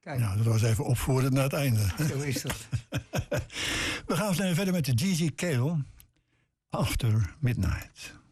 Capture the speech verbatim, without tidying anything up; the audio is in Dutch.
Kijk. Ja, dat was even opvoerend naar het einde. Zo is dat. We gaan snel verder met de G G Cale, After Midnight.